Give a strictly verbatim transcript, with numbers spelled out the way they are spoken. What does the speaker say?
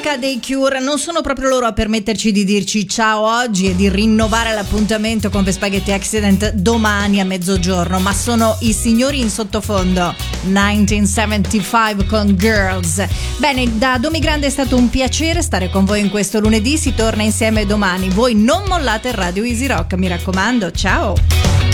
musica dei Cure non sono proprio loro a permetterci di dirci ciao oggi e di rinnovare l'appuntamento con The Spaghetti Accident domani a mezzogiorno, ma sono i signori in sottofondo, millenovecentosettantacinque con Girls. Bene, da Domi Grande è stato un piacere stare con voi in questo lunedì, si torna insieme domani. Voi non mollate il radio Easy Rock, mi raccomando, ciao!